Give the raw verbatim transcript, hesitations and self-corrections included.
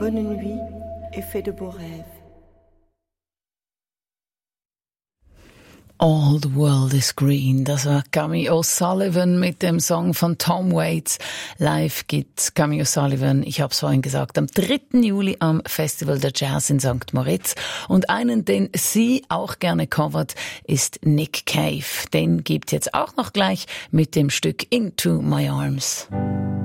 bonne nuit et fais de beaux rêves. All the World is Green, das war Cammy O'Sullivan mit dem Song von Tom Waits. Live gibt's Cammy O'Sullivan, ich habe es vorhin gesagt, am dritten Juli am Festival der Jazz in Sankt Moritz. Und einen, den sie auch gerne covert, ist Nick Cave. Den gibt's jetzt auch noch gleich mit dem Stück Into My Arms.